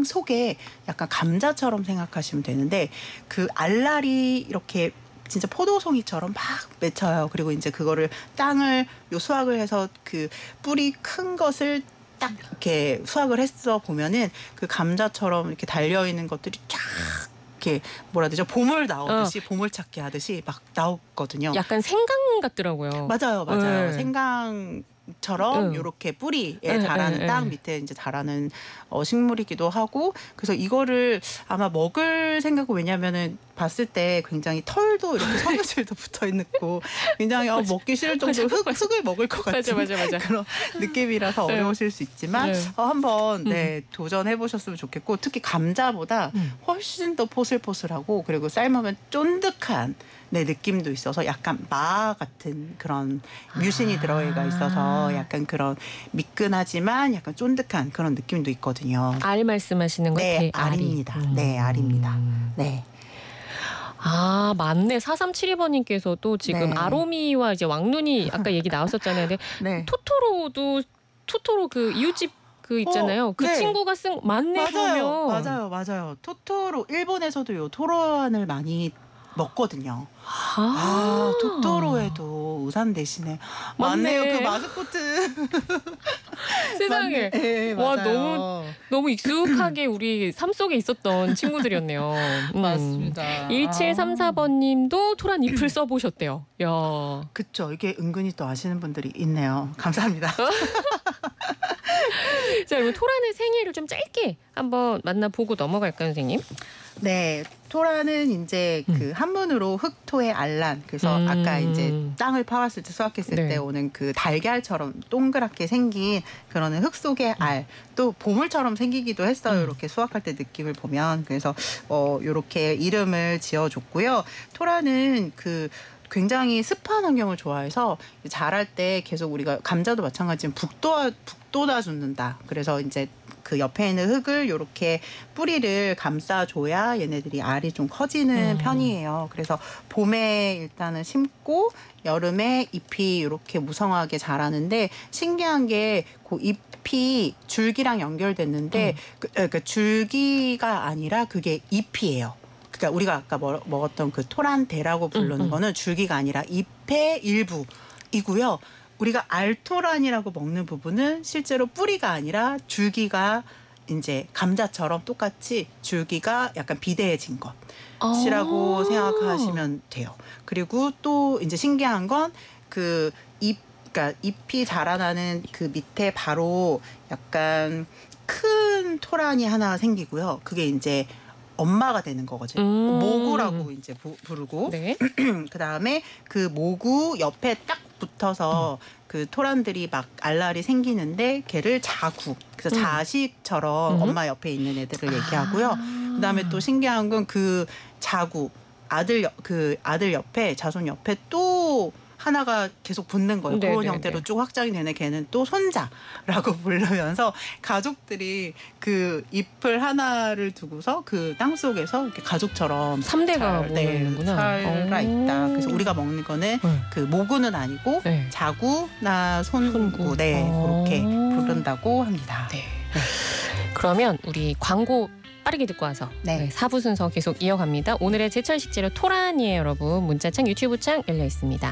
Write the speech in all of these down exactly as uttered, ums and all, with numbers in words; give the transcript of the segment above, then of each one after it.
속에 약간 감자처럼 생각하시면 되는데 그 알알이 이렇게 진짜 포도송이처럼 막 맺혀요. 그리고 이제 그거를 땅을 요 수확을 해서 그 뿌리 큰 것을 딱 이렇게 수확을 했어 보면은 그 감자처럼 이렇게 달려 있는 것들이 쫙 이렇게 뭐라 해야 되죠? 보물 나오듯이 어. 보물찾기 하듯이 막 나오거든요. 약간 생강 같더라고요. 맞아요, 맞아요. 네. 생강. 처럼 이렇게 응. 뿌리에 응, 자라는 응, 땅 응. 밑에 이제 자라는 어, 식물이기도 하고 그래서 이거를 아마 먹을 생각은 왜냐면은 봤을 때 굉장히 털도 이렇게 섬유질도 붙어 있고 굉장히 어, 먹기 싫을 정도로 흙, 흙을 먹을 것 같은 맞아, 맞아, 맞아. 그런 느낌이라서 어려우실 수 있지만 네. 어, 한번 네, 도전해 보셨으면 좋겠고 특히 감자보다 훨씬 더 포슬포슬하고 그리고 삶으면 쫀득한 네, 느낌도 있어서 약간 마 같은 그런 뮤신이 아. 들어가 있어서 약간 그런 미끈하지만 약간 쫀득한 그런 느낌도 있거든요. 알 말씀하시는 거 네, 알입니다. 음. 네, 알입니다. 네. 아, 맞네. 사삼칠이 번님께서도 지금 네. 아로미와 이제 왕눈이 아까 얘기 나왔었잖아요. 근데 네. 토토로도 토토로 그 이웃집 그 있잖아요. 어, 그 네. 친구가 쓴 맞네. 맞아요. 보면. 맞아요. 맞아요. 토토로 일본에서도 요 토로안을 많이 먹거든요. 아, 아 토토로에도 우산 대신에 맞네요. 맞네. 그 마스코트. 세상에. 네, 와 너무 너무 익숙하게 우리 삶 속에 있었던 친구들이었네요. 음. 맞습니다. 일칠삼사 번님도 토란 잎을 써보셨대요. 야. 그쵸. 이게 은근히 또 아시는 분들이 있네요. 감사합니다. 자, 그럼 토란의 생애를 좀 짧게 한번 만나보고 넘어갈까요, 선생님? 네, 토란은 이제 음. 그 한문으로 흑토의 알란. 그래서 음. 아까 이제 땅을 파왔을 때 수확했을 네. 때 오는 그 달걀처럼 동그랗게 생긴 그런 흙 속의 알. 음. 또 보물처럼 생기기도 했어요. 음. 이렇게 수확할 때 느낌을 보면. 그래서 어 이렇게 이름을 지어줬고요. 토란은 그 굉장히 습한 환경을 좋아해서 자랄 때 계속 우리가 감자도 마찬가지지만 북돋아 북돋아 줍는다. 그래서 이제 그 옆에 있는 흙을 이렇게 뿌리를 감싸줘야 얘네들이 알이 좀 커지는 음. 편이에요. 그래서 봄에 일단은 심고 여름에 잎이 이렇게 무성하게 자라는데 신기한 게 그 잎이 줄기랑 연결됐는데 음. 그, 그러니까 줄기가 아니라 그게 잎이에요. 그러니까 우리가 아까 먹었던 그 토란대라고 부르는 음, 음. 거는 줄기가 아니라 잎의 일부이고요. 우리가 알토란이라고 먹는 부분은 실제로 뿌리가 아니라 줄기가 이제 감자처럼 똑같이 줄기가 약간 비대해진 것이라고 생각하시면 돼요. 그리고 또 이제 신기한 건 그 잎, 그러니까 잎이 자라나는 그 밑에 바로 약간 큰 토란이 하나 생기고요. 그게 이제 엄마가 되는 거거든요. 음. 모구라고 이제 부, 부르고 네. 그 다음에 그 모구 옆에 딱 붙어서 음. 그 토란들이 막 알알이 생기는데 걔를 자구. 그래서 음. 자식처럼 음. 엄마 옆에 있는 애들을 아. 얘기하고요. 그 다음에 또 신기한 건 그 자구 아들 그 아들 옆에 자손 옆에 또 하나가 계속 붙는 거예요. 네네네. 그런 형태로 쭉 확장이 되는 걔는 또 손자라고 부르면서 가족들이 그 잎을 하나를 두고서 그 땅 속에서 이렇게 가족처럼 삼 대가 모여있는구나. 살아 있다. 그래서 우리가 먹는 거는 네. 그 모구는 아니고 네. 자구나 손구, 손구. 네, 그렇게 부른다고 합니다. 네. 네. 그러면 우리 광고 빠르게 듣고 와서 네. 네, 사 부 순서 계속 이어갑니다. 오늘의 제철 식재료 토란이에요, 여러분. 문자창, 유튜브 창 열려 있습니다.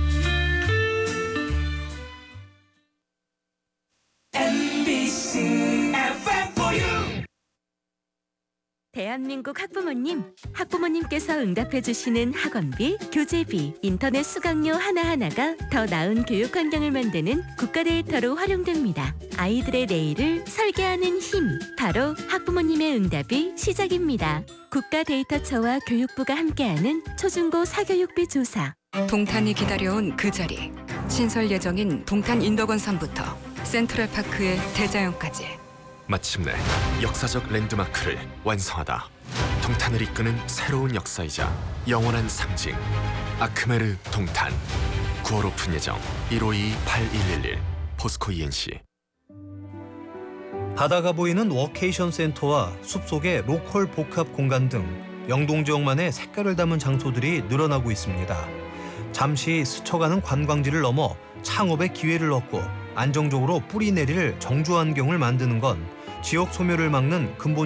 대한민국 학부모님, 학부모님께서 응답해 주시는 학원비, 교재비, 인터넷 수강료 하나하나가 더 나은 교육 환경을 만드는 국가 데이터로 활용됩니다. 아이들의 내일을 설계하는 힘, 바로 학부모님의 응답이 시작입니다. 국가 데이터처와 교육부가 함께하는 초중고 사교육비 조사. 동탄이 기다려온 그 자리. 신설 예정인 동탄 인덕원산부터 센트럴파크의 대자연까지. 마침내 역사적 랜드마크를 완성하다. 동탄을 이끄는 새로운 역사이자 영원한 상징. 아크메르 동탄. 구월 오픈 예정. 일오이 팔일일일. 포스코 이엔씨. 바다가 보이는 워케이션 센터와 숲속의 로컬 복합 공간 등 영동 지역만의 색깔을 담은 장소들이 늘어나고 있습니다. 잠시 스쳐가는 관광지를 넘어 창업의 기회를 얻고 안정적으로 뿌리 내릴 정주 환경을 만드는 건 지역 소멸을 막는 근본